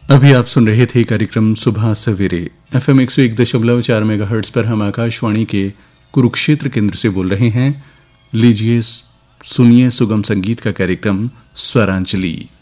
अभी आप सुन रहे थे कार्यक्रम सुबह सवेरे FM 101.4 मेगाहर्ट्ज पर। हम आकाशवाणी के कुरुक्षेत्र केंद्र से बोल रहे हैं। लीजिए सुनिए सुगम संगीत का कार्यक्रम स्वरांजलि।